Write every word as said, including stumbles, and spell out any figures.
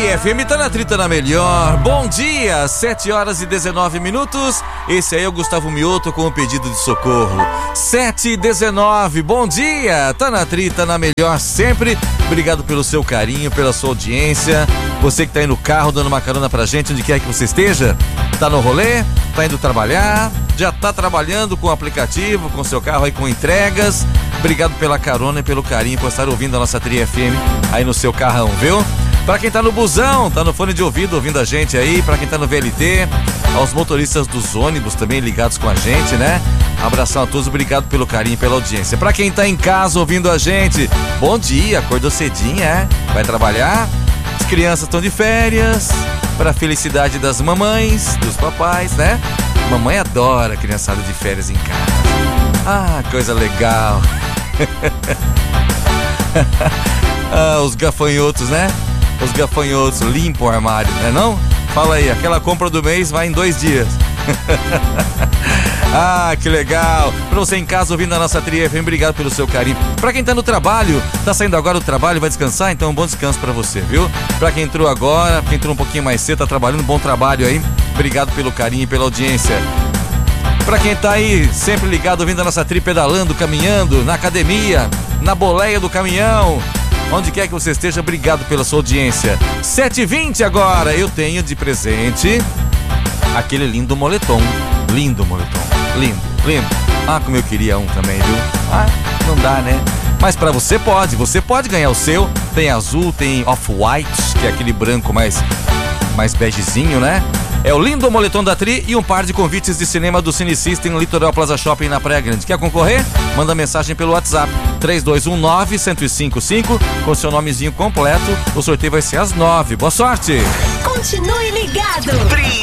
F M, tá na trita na melhor. Bom dia, sete horas e dezenove minutos. Esse aí é o Gustavo Mioto com o pedido de socorro. sete e dezenove, bom dia, tá na trita na melhor sempre. Obrigado pelo seu carinho, pela sua audiência. Você que tá aí no carro dando uma carona pra gente, onde quer que você esteja. Tá no rolê, tá indo trabalhar, já tá trabalhando com o aplicativo, com o seu carro aí com entregas. Obrigado pela carona e pelo carinho por estar ouvindo a nossa Tri F M aí no seu carrão, viu? Pra quem tá no busão, tá no fone de ouvido ouvindo a gente aí, pra quem tá no V L T, aos motoristas dos ônibus também ligados com a gente, né? Abração a todos, obrigado pelo carinho e pela audiência. Pra quem tá em casa ouvindo a gente, bom dia, acordou cedinho, é? Vai trabalhar? As crianças estão de férias, pra felicidade das mamães, dos papais, né? Mamãe adora criançada de férias em casa. Ah, coisa legal. Ah, os gafanhotos, né? Os gafanhotos limpam o armário, né não? Fala aí, aquela compra do mês vai em dois dias. Ah, que legal. Pra você em casa ouvindo a nossa Tri F M, obrigado pelo seu carinho. Pra quem tá no trabalho, tá saindo agora do trabalho, vai descansar, então um bom descanso pra você, viu? Pra quem entrou agora, quem entrou um pouquinho mais cedo, tá trabalhando, bom trabalho aí. Obrigado pelo carinho e pela audiência. Pra quem tá aí sempre ligado ouvindo a nossa Tri, pedalando, caminhando, na academia, na boleia do caminhão, onde quer que você esteja, obrigado pela sua audiência. sete e vinte agora, eu tenho de presente aquele lindo moletom. Lindo moletom, lindo, lindo. Ah, como eu queria um também, viu? Ah, não dá, né? Mas pra você pode, você pode ganhar o seu. Tem azul, tem off-white, que é aquele branco mais, mais begezinho, né? É o lindo moletom da Tri e um par de convites de cinema do Cine System Litoral Plaza Shopping na Praia Grande. Quer concorrer? Manda mensagem pelo WhatsApp três dois um nove, um zero cinco cinco com seu nomezinho completo. O sorteio vai ser às nove. Boa sorte! Continue ligado!